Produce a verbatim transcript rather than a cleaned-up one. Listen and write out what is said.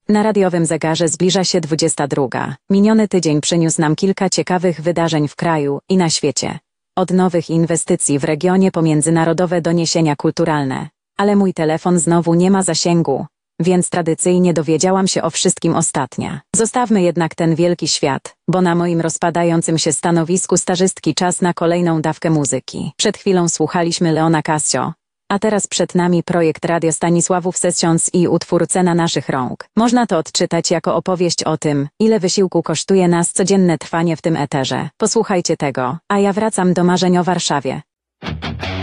Na radiowym zegarze zbliża się dwudziesta druga. Miniony tydzień przyniósł nam kilka ciekawych wydarzeń w kraju i na świecie. Od nowych inwestycji w regionie po międzynarodowe doniesienia kulturalne. Ale mój telefon znowu nie ma zasięgu, więc tradycyjnie dowiedziałam się o wszystkim ostatnia. Zostawmy jednak ten wielki świat, bo na moim rozpadającym się stanowisku stażystki czas na kolejną dawkę muzyki. Przed chwilą słuchaliśmy Leona Cascio, a teraz przed nami projekt Radio Stanisławów Sessions i utwór Cena naszych rąk. Można to odczytać jako opowieść o tym, ile wysiłku kosztuje nas codzienne trwanie w tym eterze. Posłuchajcie tego, a ja wracam do marzeń o Warszawie.